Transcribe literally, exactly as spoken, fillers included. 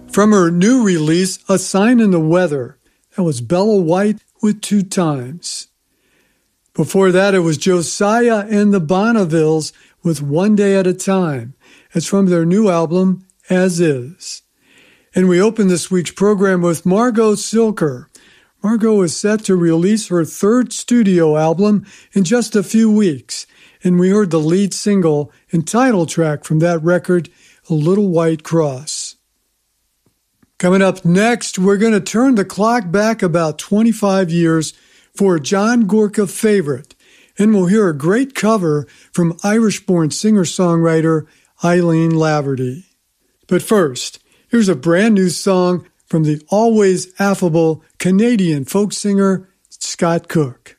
From her new release, A Sign in the Weather, that was Bella White with Two Times. Before that, it was Josiah and the Bonnevilles with One Day at a Time. It's from their new album, As Is. And we open this week's program with Margot Silker. Margot is set to release her third studio album in just a few weeks, and we heard the lead single and title track from that record, A Little White Cross. Coming up next, we're going to turn the clock back about twenty-five years for a John Gorka favorite, and we'll hear a great cover from Irish-born singer-songwriter Eileen Laverty. But first, here's a brand new song from the always affable Canadian folk singer Scott Cook.